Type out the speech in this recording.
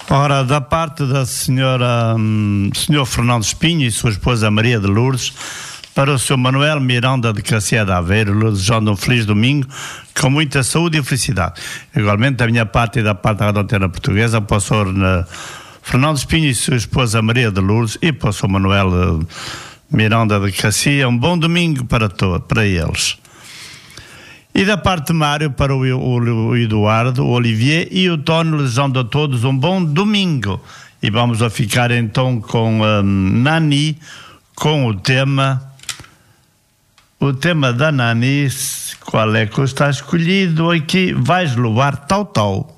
Ora, da parte da senhor Fernando Espinho e sua esposa Maria de Lourdes, para o Sr. Manuel Miranda de Cacia de Aveiro, desejando um feliz domingo, com muita saúde e felicidade. Igualmente, da minha parte e da parte da Antena Portuguesa, para o Sr. Fernando Espinho e sua esposa Maria de Lourdes e para o Sr. Manuel Miranda de Cacia, um bom domingo para eles. E da parte de Mário, para o Eduardo, o Olivier e o Tony, desejando a todos um bom domingo. E vamos a ficar então com Nani, com o tema da Nani. Qual é que está escolhido aqui? Vais louvar tal.